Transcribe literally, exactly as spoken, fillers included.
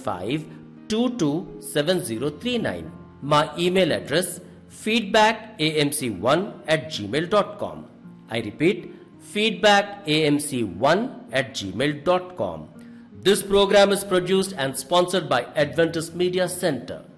five two two seven zero three nine. My email address feedback a m c one at gmail dot com. I repeat, feedback a m c one at gmail dot com. This program is produced and sponsored by Adventist Media Center.